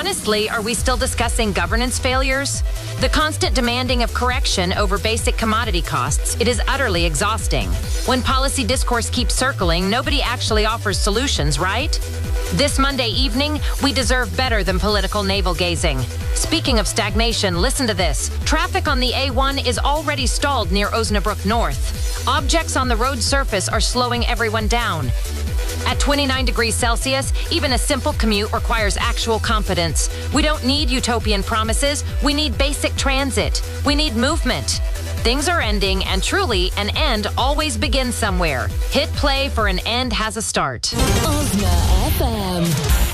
Honestly, are we still discussing governance failures? The constant demanding of correction over basic commodity costs, it is utterly exhausting. When policy discourse keeps circling, nobody actually offers solutions, right? This Monday evening, we deserve better than political navel-gazing. Speaking of stagnation, listen to this. Traffic on the A1 is already stalled near Osnabrück North. Objects on the road surface are slowing everyone down. At 29 degrees Celsius, even a simple commute requires actual competence. We don't need utopian promises. We need basic transit. We need movement. Things are ending, and truly, an end always begins somewhere. Hit play for An End Has a Start. Osna FM.